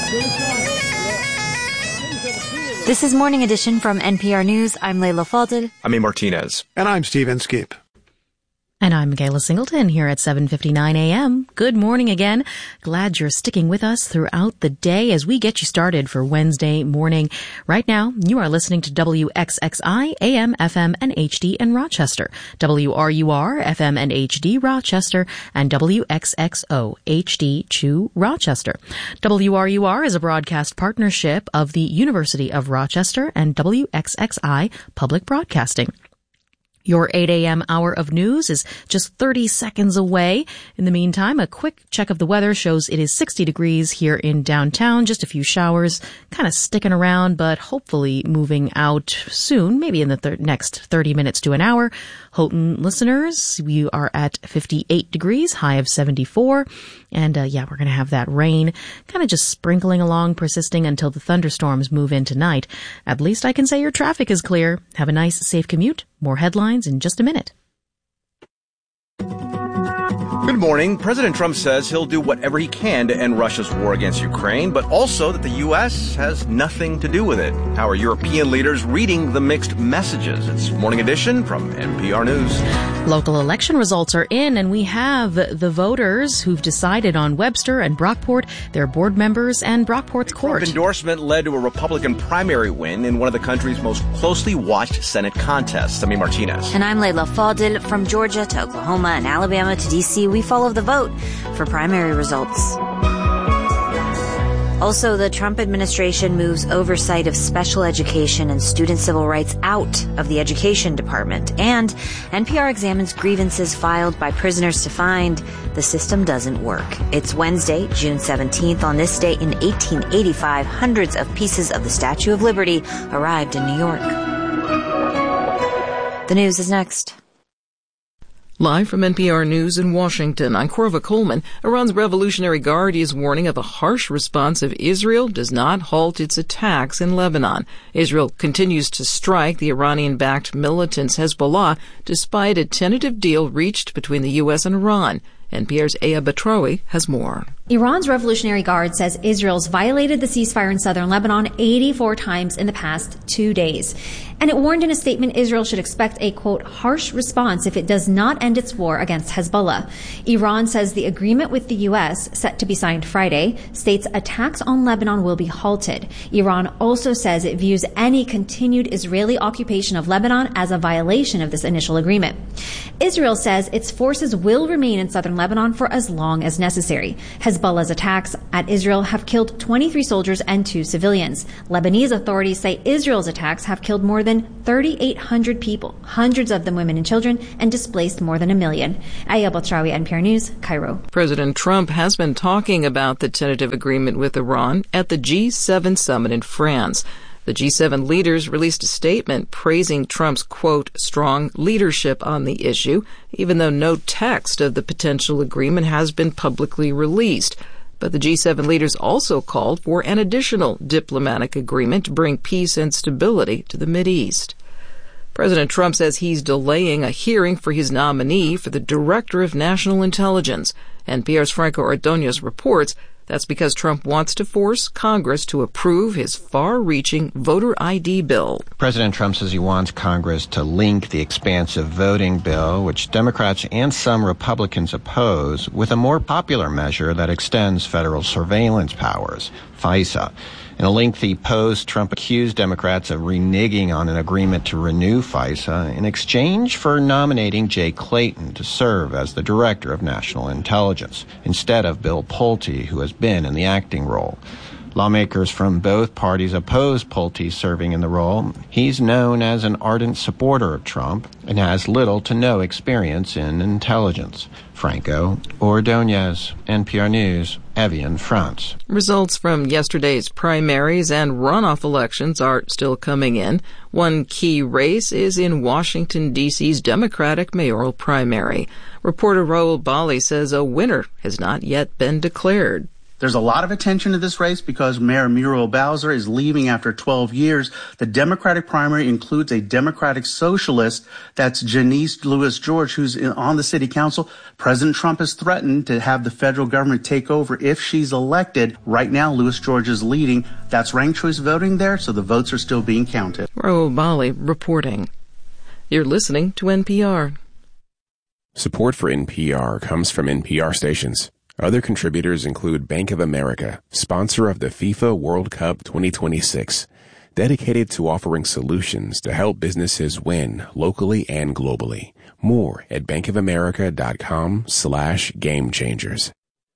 This is Morning Edition from NPR News. I'm Layla Falded. I'm A. Martinez. And I'm Steve Inskeep. And I'm Michaela Singleton here at 7:59 a.m. Good morning again. Glad you're sticking with us throughout the day as we get you started for Wednesday morning. Right now, you are listening to WXXI, AM, FM, and HD in Rochester, WRUR, FM and HD Rochester, and WXXO, HD2 Rochester. WRUR is a broadcast partnership of the University of Rochester and WXXI Public Broadcasting. Your 8 a.m. hour of news is just 30 seconds away. In the meantime, a quick check of the weather shows it is 60 degrees here in downtown. Just a few showers, kind of sticking around, but hopefully moving out soon, maybe in the next 30 minutes to an hour. Houghton listeners, we are at 58 degrees, high of 74. And we're going to have that rain kind of just sprinkling along, persisting until the thunderstorms move in tonight. At least I can say your traffic is clear. Have a nice, safe commute. More headlines in just a minute. Good morning. President Trump says he'll do whatever he can to end Russia's war against Ukraine, but also that the U.S. has nothing to do with it. How are European leaders reading the mixed messages? It's Morning Edition from NPR News. Local election results are in, and we have the voters who've decided on Webster and Brockport, their board members, and Brockport's court. Trump endorsement led to a Republican primary win in one of the country's most closely watched Senate contests. I'm A. Martinez. And I'm Layla Falded. From Georgia to Oklahoma and Alabama to D.C., we follow the vote for primary results. Also, the Trump administration moves oversight of special education and student civil rights out of the Education Department. And NPR examines grievances filed by prisoners to find the system doesn't work. It's Wednesday, June 17th. On this day in 1885, hundreds of pieces of the Statue of Liberty arrived in New York. The news is next. Live from NPR News in Washington, I'm Corva Coleman. Iran's Revolutionary Guard is warning of a harsh response if Israel does not halt its attacks in Lebanon. Israel continues to strike the Iranian-backed militants Hezbollah despite a tentative deal reached between the U.S. and Iran. NPR's Aya Batrawi has more. Iran's Revolutionary Guard says Israel's violated the ceasefire in southern Lebanon 84 times in the past 2 days. And it warned in a statement Israel should expect a, quote, harsh response if it does not end its war against Hezbollah. Iran says the agreement with the U.S., set to be signed Friday, states attacks on Lebanon will be halted. Iran also says it views any continued Israeli occupation of Lebanon as a violation of this initial agreement. Israel says its forces will remain in southern Lebanon for as long as necessary. Hezbollah's attacks at Israel have killed 23 soldiers and 2 civilians. Lebanese authorities say Israel's attacks have killed more than 3,800 people, hundreds of them women and children, and displaced more than 1 million. Aya Batrawi, NPR News, Cairo. President Trump has been talking about the tentative agreement with Iran at the G7 summit in France. The G7 leaders released a statement praising Trump's, quote, strong leadership on the issue, even though no text of the potential agreement has been publicly released. But the G7 leaders also called for an additional diplomatic agreement to bring peace and stability to the Mideast. President Trump says he's delaying a hearing for his nominee for the Director of National Intelligence. NPR's Franco Ordonez reports that's because Trump wants to force Congress to approve his far-reaching voter ID bill. President Trump says he wants Congress to link the expansive voting bill, which Democrats and some Republicans oppose, with a more popular measure that extends federal surveillance powers, FISA. In a lengthy post, Trump accused Democrats of reneging on an agreement to renew FISA in exchange for nominating Jay Clayton to serve as the Director of National Intelligence, instead of Bill Pulte, who has been in the acting role. Lawmakers from both parties oppose Pulte serving in the role. He's known as an ardent supporter of Trump and has little to no experience in intelligence. Franco Ordonez, NPR News, Evian, France. Results from yesterday's primaries and runoff elections are still coming in. One key race is in Washington, D.C.'s Democratic mayoral primary. Reporter Raul Bali says a winner has not yet been declared. There's a lot of attention to this race because Mayor Muriel Bowser is leaving after 12 years. The Democratic primary includes a Democratic socialist, that's Janice Lewis George, who's on the city council. President Trump has threatened to have the federal government take over if she's elected. Right now, Lewis George is leading. That's ranked choice voting there, so the votes are still being counted. Ro Bali reporting. You're listening to NPR. Support for NPR comes from NPR stations. Other contributors include Bank of America, sponsor of the FIFA World Cup 2026, dedicated to offering solutions to help businesses win locally and globally. More at bankofamerica.com/gamechangers.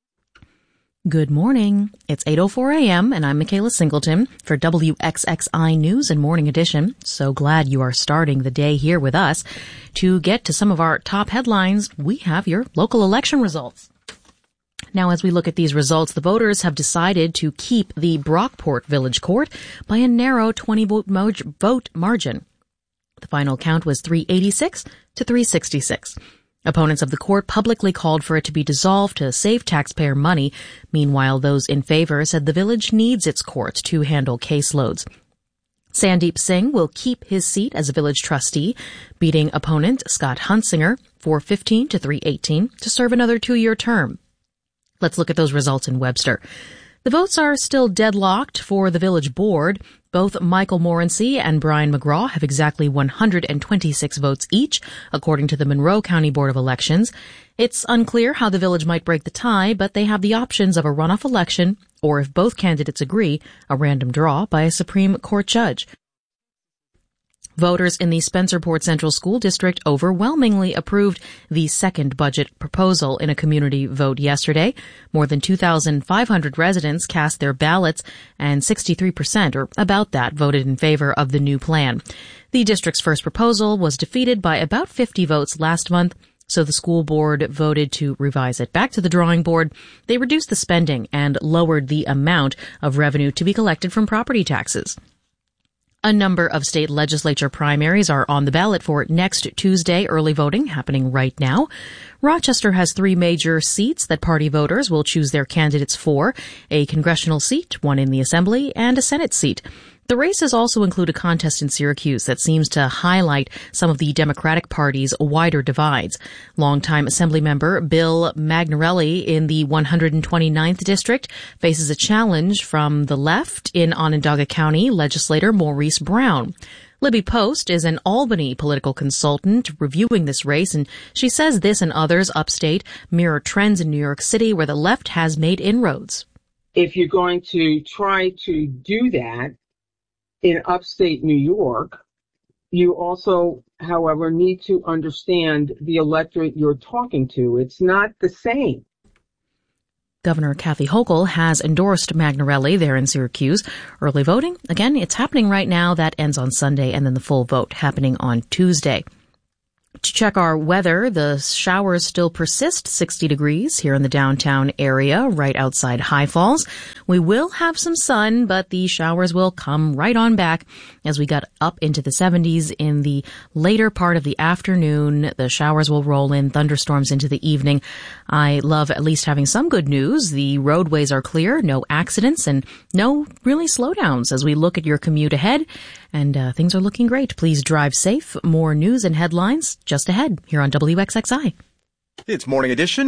Good morning. It's 8:04 a.m. and I'm Michaela Singleton for WXXI News and Morning Edition. So glad you are starting the day here with us. To get to some of our top headlines, we have your local election results. Now, as we look at these results, the voters have decided to keep the Brockport Village Court by a narrow 20-vote margin. The final count was 386 to 366. Opponents of the court publicly called for it to be dissolved to save taxpayer money. Meanwhile, those in favor said the village needs its court to handle caseloads. Sandeep Singh will keep his seat as a village trustee, beating opponent Scott Hunsinger 415 to 318 to serve another 2-year term. Let's look at those results in Webster. The votes are still deadlocked for the village board. Both Michael Morency and Brian McGraw have exactly 126 votes each, according to the Monroe County Board of Elections. It's unclear how the village might break the tie, but they have the options of a runoff election, or if both candidates agree, a random draw by a Supreme Court judge. Voters in the Spencerport Central School District overwhelmingly approved the second budget proposal in a community vote yesterday. More than 2,500 residents cast their ballots, and 63%, or about that, voted in favor of the new plan. The district's first proposal was defeated by about 50 votes last month, so the school board voted to revise it back to the drawing board. They reduced the spending and lowered the amount of revenue to be collected from property taxes. A number of state legislature primaries are on the ballot for next Tuesday, early voting happening right now. Rochester has 3 major seats that party voters will choose their candidates for, a congressional seat, one in the Assembly, and a Senate seat. The races also include a contest in Syracuse that seems to highlight some of the Democratic Party's wider divides. Longtime Assemblymember Bill Magnarelli in the 129th District faces a challenge from the left in Onondaga County legislator Maurice Brown. Libby Post is an Albany political consultant reviewing this race, and she says this and others upstate mirror trends in New York City where the left has made inroads. If you're going to try to do that in upstate New York, you also, however, need to understand the electorate you're talking to. It's not the same. Governor Kathy Hochul has endorsed Magnarelli there in Syracuse. Early voting, again, it's happening right now. That ends on Sunday, and then the full vote happening on Tuesday. To check our weather, the showers still persist, 60 degrees here in the downtown area, right outside High Falls. We will have some sun, but the showers will come right on back as we got up into the 70s in the later part of the afternoon. The showers will roll in, thunderstorms into the evening. I love at least having some good news. The roadways are clear, no accidents, and no really slowdowns as we look at your commute ahead. And things are looking great. Please drive safe. More news and headlines just ahead here on WXXI. It's Morning Edition.